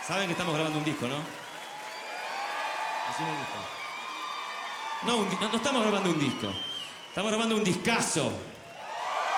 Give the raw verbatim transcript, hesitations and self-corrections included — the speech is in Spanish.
Saben que estamos grabando un disco, ¿no? Así me gusta. No, un di- no, no estamos grabando un disco. Estamos grabando un discazo.